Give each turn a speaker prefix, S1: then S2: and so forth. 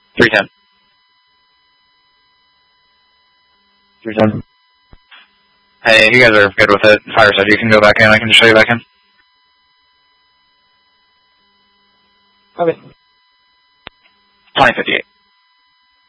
S1: 310. 310. Hey, you guys are good with it. Fireside, you can go back in. I can just show you back in.
S2: Okay.
S1: 2058.